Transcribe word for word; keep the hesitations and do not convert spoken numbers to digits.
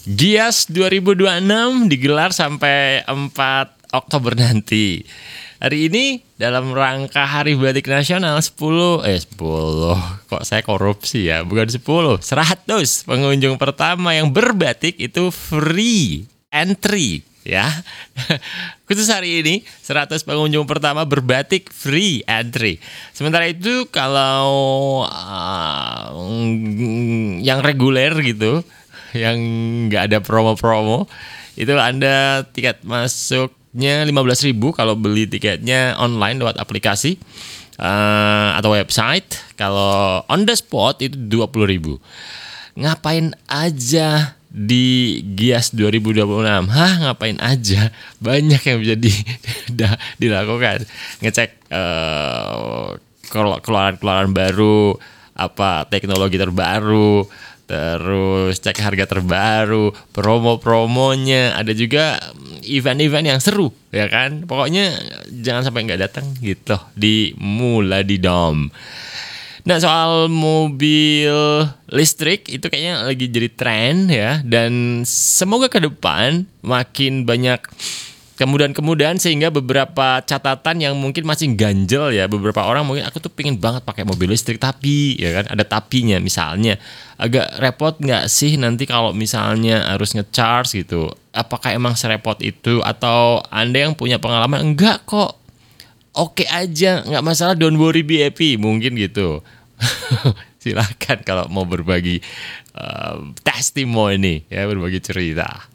Gias dua ribu dua puluh enam digelar sampai empat Oktober nanti. Hari ini dalam rangka Hari Batik Nasional sepuluh eh sepuluh kok saya korupsi ya, bukan sepuluh, seratus pengunjung pertama yang berbatik itu free entry ya. Khusus hari ini seratus pengunjung pertama berbatik free entry. Sementara itu kalau uh, yang reguler gitu, yang nggak ada promo-promo, itu Anda tiket masuknya lima belas ribu kalau beli tiketnya online lewat aplikasi uh, atau website. Kalau on the spot itu dua puluh ribu. Ngapain aja di Gias dua ribu dua puluh enam? Hah, ngapain aja? Banyak yang bisa di, dilakukan. Ngecek uh, keluaran-keluaran baru, apa teknologi terbaru, terus cek harga terbaru, promo-promonya, ada juga event-event yang seru, ya kan? Pokoknya jangan sampai nggak datang gitu di Muladidom. Nah, soal mobil listrik itu kayaknya lagi jadi tren ya, dan semoga ke depan makin banyak kemudahan-kemudahan sehingga beberapa catatan yang mungkin masih ganjel ya, beberapa orang mungkin aku tuh pengen banget pakai mobil listrik tapi ya kan ada tapinya, misalnya agak repot nggak sih nanti kalau misalnya harus nge-charge gitu, apakah emang serepot itu, atau Anda yang punya pengalaman enggak kok oke aja, nggak masalah, don't worry be happy, mungkin gitu. Silakan kalau mau berbagi uh, testimoni ya, berbagi cerita.